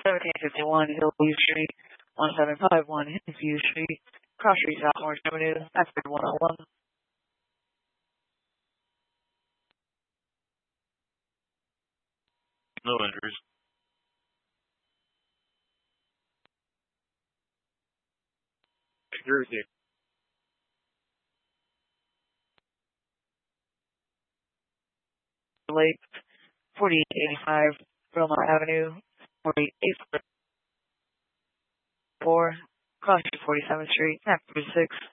1751 Hillview Street, 1751 Hillview Street, Cross Street, South Orange Avenue, Ashford 101. No injuries. I agree with you. Lake, 4885 Belmont Avenue, 4884 Cross Street, 47th Street, Ashford 6.